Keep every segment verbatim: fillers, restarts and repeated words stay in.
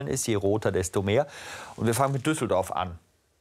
ist, je roter, desto mehr. Und wir fangen mit Düsseldorf an.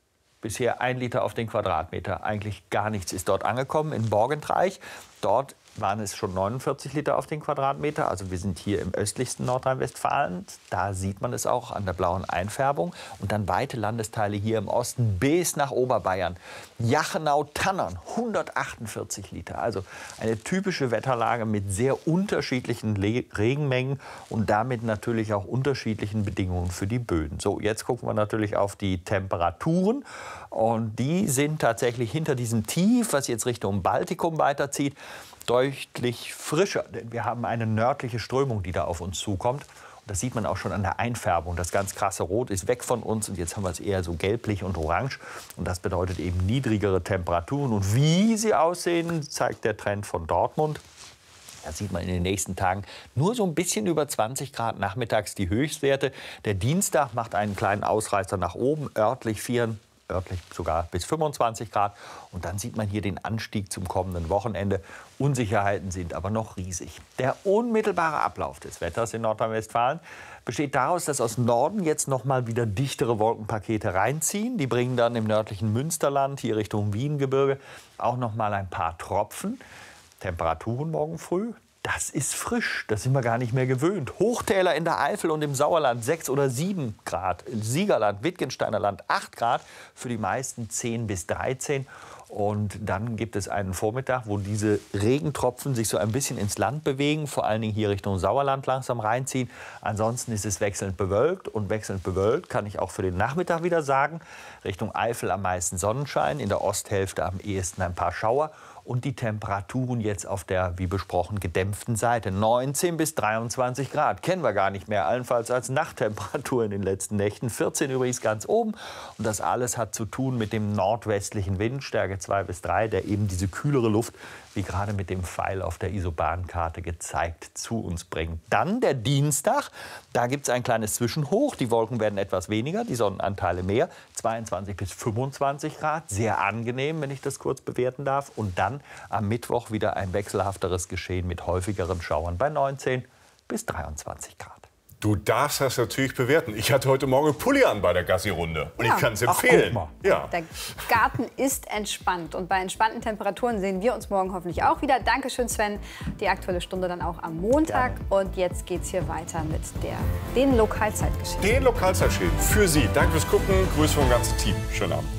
Bisher ein Liter auf den Quadratmeter. Eigentlich gar nichts ist dort angekommen. In Borgentreich, dort waren es schon neunundvierzig Liter auf den Quadratmeter. Also wir sind hier im östlichsten Nordrhein-Westfalen. Da sieht man es auch an der blauen Einfärbung. Und dann weite Landesteile hier im Osten bis nach Oberbayern. Jachenau-Tannern, hundertachtundvierzig Liter. Also eine typische Wetterlage mit sehr unterschiedlichen Le Regenmengen und damit natürlich auch unterschiedlichen Bedingungen für die Böden. So, jetzt gucken wir natürlich auf die Temperaturen. Und die sind tatsächlich hinter diesem Tief, was jetzt Richtung Baltikum weiterzieht, deutlich frischer. Denn wir haben eine nördliche Strömung, die da auf uns zukommt. Und das sieht man auch schon an der Einfärbung. Das ganz krasse Rot ist weg von uns und jetzt haben wir es eher so gelblich und orange. Und das bedeutet eben niedrigere Temperaturen. Und wie sie aussehen, zeigt der Trend von Dortmund. Da sieht man in den nächsten Tagen nur so ein bisschen über zwanzig Grad nachmittags die Höchstwerte. Der Dienstag macht einen kleinen Ausreißer nach oben, örtlich vier, örtlich sogar bis fünfundzwanzig Grad. Und dann sieht man hier den Anstieg zum kommenden Wochenende. Unsicherheiten sind aber noch riesig. Der unmittelbare Ablauf des Wetters in Nordrhein-Westfalen besteht daraus, dass aus Norden jetzt noch mal wieder dichtere Wolkenpakete reinziehen. Die bringen dann im nördlichen Münsterland, hier Richtung Wiengebirge, auch noch mal ein paar Tropfen. Temperaturen morgen früh, das ist frisch, das sind wir gar nicht mehr gewöhnt. Hochtäler in der Eifel und im Sauerland sechs oder sieben Grad. Im Siegerland, Wittgensteiner Land acht Grad, für die meisten zehn bis dreizehn. Und dann gibt es einen Vormittag, wo diese Regentropfen sich so ein bisschen ins Land bewegen, vor allen Dingen hier Richtung Sauerland langsam reinziehen. Ansonsten ist es wechselnd bewölkt und wechselnd bewölkt kann ich auch für den Nachmittag wieder sagen. Richtung Eifel am meisten Sonnenschein, in der Osthälfte am ehesten ein paar Schauer. Und die Temperaturen jetzt auf der, wie besprochen, gedämpften Seite. neunzehn bis dreiundzwanzig Grad. Kennen wir gar nicht mehr, allenfalls als Nachttemperatur in den letzten Nächten. vierzehn übrigens ganz oben. Und das alles hat zu tun mit dem nordwestlichen Wind, Stärke zwei bis drei, der eben diese kühlere Luft, wie gerade mit dem Pfeil auf der Isobankarte gezeigt, zu uns bringt. Dann der Dienstag, da gibt es ein kleines Zwischenhoch. Die Wolken werden etwas weniger, die Sonnenanteile mehr. zweiundzwanzig bis fünfundzwanzig Grad, sehr angenehm, wenn ich das kurz bewerten darf. Und dann am Mittwoch wieder ein wechselhafteres Geschehen mit häufigeren Schauern bei neunzehn bis dreiundzwanzig Grad. Du darfst das natürlich bewerten. Ich hatte heute Morgen Pulli an bei der Gassi-Runde. Und ja. ich kann es empfehlen. Ach, ja. Der Garten ist entspannt. Und bei entspannten Temperaturen sehen wir uns morgen hoffentlich auch wieder. Dankeschön, Sven. Die Aktuelle Stunde dann auch am Montag. Gerne. Und jetzt geht es hier weiter mit der, den Lokalzeitgeschichten. Den Lokalzeitgeschichten für Sie. Danke fürs Gucken. Grüße vom ganzen Team. Schönen Abend.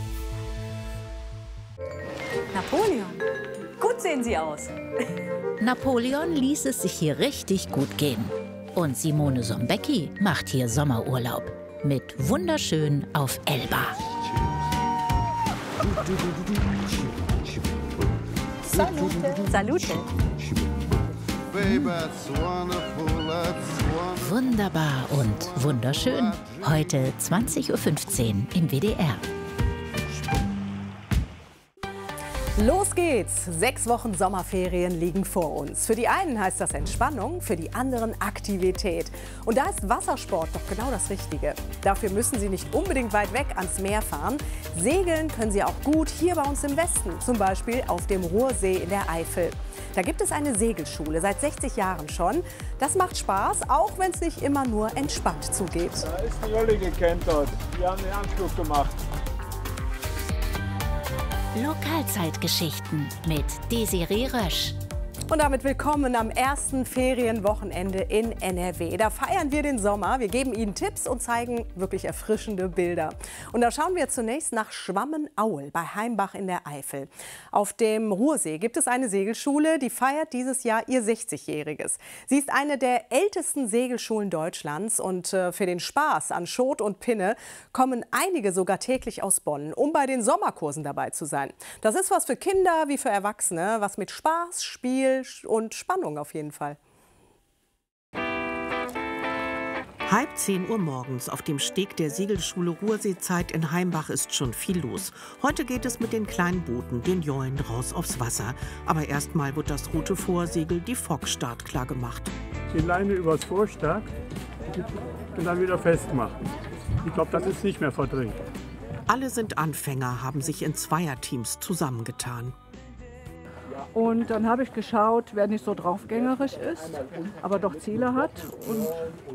Napoleon. Gut sehen Sie aus. Napoleon ließ es sich hier richtig gut gehen. Und Simone Sombecki macht hier Sommerurlaub. Mit wunderschön auf Elba. Salute. Salute. Wunderbar und wunderschön. Heute zwanzig Uhr fünfzehn im W D R. Los geht's! Sechs Wochen Sommerferien liegen vor uns. Für die einen heißt das Entspannung, für die anderen Aktivität. Und da ist Wassersport doch genau das Richtige. Dafür müssen Sie nicht unbedingt weit weg ans Meer fahren. Segeln können Sie auch gut hier bei uns im Westen, zum Beispiel auf dem Ruhrsee in der Eifel. Da gibt es eine Segelschule, seit sechzig Jahren schon. Das macht Spaß, auch wenn es nicht immer nur entspannt zugeht. Da ist die Jolle gekentert. Die haben den Anflug gemacht. Lokalzeitgeschichten mit Desiree Rösch. Und damit willkommen am ersten Ferienwochenende in N R W. Da feiern wir den Sommer. Wir geben Ihnen Tipps und zeigen wirklich erfrischende Bilder. Und da schauen wir zunächst nach Schwammenaul bei Heimbach in der Eifel. Auf dem Ruhrsee gibt es eine Segelschule, die feiert dieses Jahr ihr sechzigjähriges. Sie ist eine der ältesten Segelschulen Deutschlands und für den Spaß an Schot und Pinne kommen einige sogar täglich aus Bonn, um bei den Sommerkursen dabei zu sein. Das ist was für Kinder wie für Erwachsene, was mit Spaß, Spiel und Spannung auf jeden Fall. Halb zehn Uhr morgens auf dem Steg der Segelschule Ruhrseezeit in Heimbach ist schon viel los. Heute geht es mit den kleinen Booten, den Jollen, raus aufs Wasser. Aber erstmal wird das rote Vorsegel, die Fock, startklar gemacht. Die Leine übers Vorstag und dann wieder festmachen. Ich glaube, das ist nicht mehr verdrängt. Alle sind Anfänger, haben sich in Zweierteams zusammengetan. Und dann habe ich geschaut, wer nicht so draufgängerisch ist, aber doch Ziele hat. Und